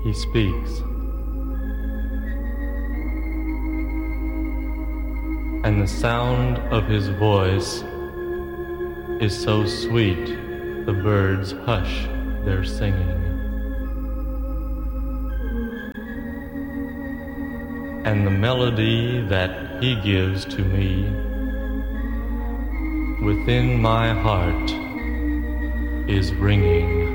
He speaks. And the sound of his voice is so sweet, the birds hush their singing. And the melody that he gives to me within my heart is ringing.